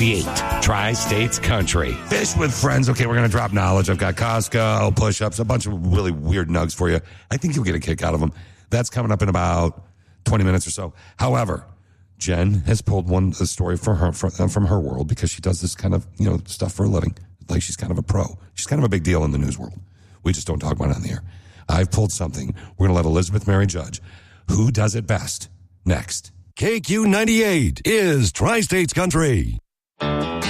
98, Tri-States Country. Fish with friends. Okay, we're going to drop knowledge. I've got Costco, push-ups, a bunch of really weird nugs for you. I think you'll get a kick out of them. That's coming up in about 20 minutes or so. However, Jen has pulled a story from her world because she does this kind of stuff for a living. Like she's kind of a pro. She's kind of a big deal in the news world. We just don't talk about it on the air. I've pulled something. We're going to let Elizabeth Mary judge. Who does it best? Next. KQ98 is Tri-States Country.